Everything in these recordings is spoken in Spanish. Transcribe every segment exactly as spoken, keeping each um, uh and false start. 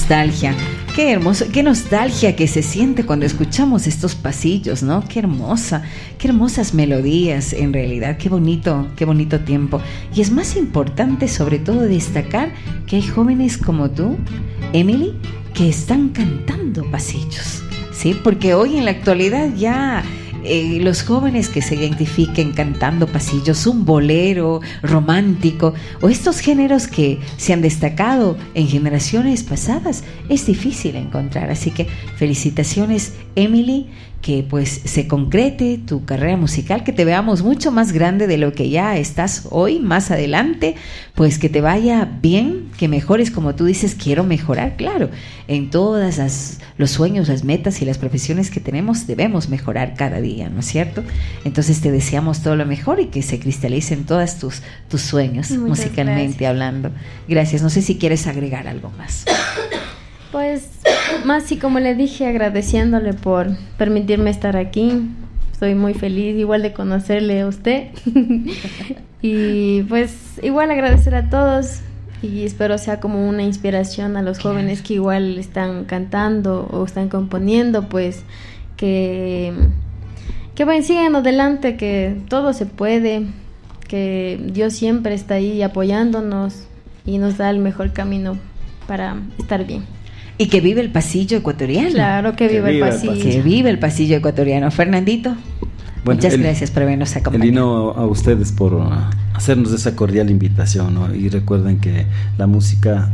nostalgia. Qué hermoso, qué nostalgia que se siente cuando escuchamos estos pasillos, ¿no? Qué hermosa, qué hermosas melodías en realidad, qué bonito, qué bonito tiempo. Y es más importante sobre todo destacar que hay jóvenes como tú, Emily, que están cantando pasillos, ¿sí? Porque hoy en la actualidad ya... Eh, los jóvenes que se identifiquen cantando pasillos, un bolero romántico o estos géneros que se han destacado en generaciones pasadas, es difícil encontrar. Así que felicitaciones, Emily, que pues se concrete tu carrera musical, que te veamos mucho más grande de lo que ya estás hoy, más adelante, pues que te vaya bien, que mejores, como tú dices, quiero mejorar, claro, en todas las, los sueños, las metas y las profesiones que tenemos debemos mejorar cada día, ¿no es cierto? Entonces te deseamos todo lo mejor y que se cristalicen todos tus, tus sueños, muchas musicalmente gracias. Hablando. Gracias, no sé si quieres agregar algo más. Pues más y como le dije, agradeciéndole por permitirme estar aquí. Estoy muy feliz igual de conocerle a usted. Y pues igual agradecer a todos y espero sea como una inspiración a los claro. jóvenes que igual están cantando o están componiendo, pues que, que vayan, sigan adelante, que todo se puede, que Dios siempre está ahí apoyándonos y nos da el mejor camino para estar bien. Y que vive el pasillo ecuatoriano. Claro, que vive, que vive el, pasillo. el pasillo. Que vive el pasillo ecuatoriano. Fernandito, bueno, muchas el, gracias por habernos acompañado. Elino, a ustedes por uh, hacernos esa cordial invitación, ¿no? Y recuerden que la música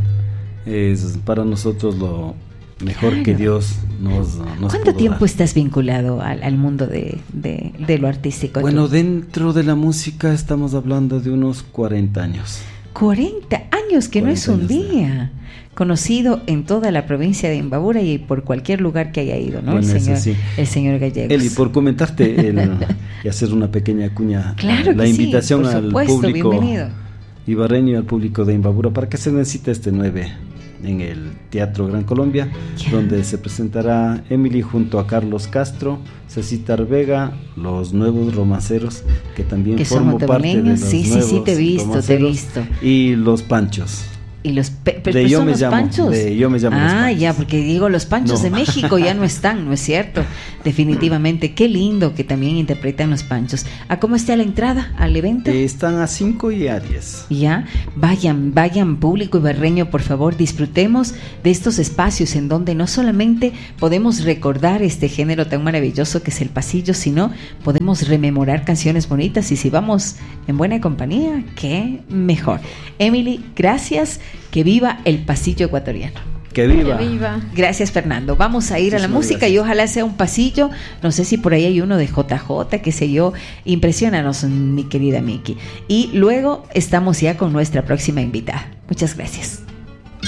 es para nosotros lo mejor claro. que Dios nos, nos ¿Cuánto tiempo dar? estás vinculado al, al mundo de, de, de lo artístico? Bueno, ¿tú? Dentro de la música estamos hablando de unos cuarenta años. cuarenta años, que no es un día. De... Conocido en toda la provincia de Imbabura y por cualquier lugar que haya ido, ¿no? Bueno, el señor, sí. el señor Gallegos. Eli, por comentarte el, y hacer una pequeña cuña, claro la invitación sí, al supuesto, público bienvenido. ibarreño y al público de Imbabura para que se necesite este nueve en el Teatro Gran Colombia, yeah. donde se presentará Emily junto a Carlos Castro, Cecita Vega, los nuevos romanceros, que también que formo parte de los sí, nuevos sí, sí, te he visto, te he visto. Y los Panchos. Y los pe- pe- de yo son me los llamo, panchos. De yo me llamo ah, los panchos. ya, porque digo, los panchos no. de México ya no están, ¿no es cierto? Definitivamente, qué lindo que también interpretan los panchos. ¿A cómo está la entrada al evento? Eh, están a cinco y a diez. Ya, vayan, vayan público ibarreño, por favor, disfrutemos de estos espacios en donde no solamente podemos recordar este género tan maravilloso que es el pasillo, sino podemos rememorar canciones bonitas y si vamos en buena compañía, qué mejor. Emily, gracias. Que viva el pasillo ecuatoriano. Que viva. Que viva. Gracias, Fernando. Vamos a ir Muchísimas a la música gracias. Y ojalá sea un pasillo. No sé si por ahí hay uno de J J, qué sé yo. Impresionanos, mi querida Miki. Y luego estamos ya con nuestra próxima invitada. Muchas gracias.